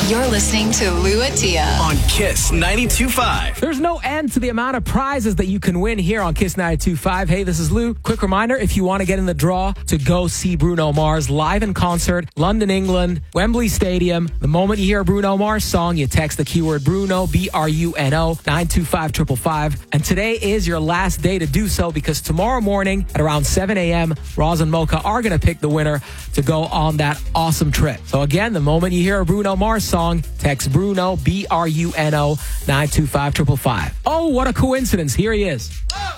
You're listening to Luatia on Kiss 92.5. There's no end to the amount of prizes that you can win here on Kiss 92.5. Hey, this is Lou. Quick reminder, if you want to get in the draw to go see Bruno Mars live in concert, London, England, Wembley Stadium, the moment you hear a Bruno Mars song, you text the keyword Bruno, B-R-U-N-O, 925-555. And today is your last day to do so because tomorrow morning at around 7 a.m., Roz and Mocha are going to pick the winner to go on that awesome trip. So again, the moment you hear a Bruno Mars song, text Bruno, B-R-U-N-O, 925-555. Oh, what a coincidence. Here he is.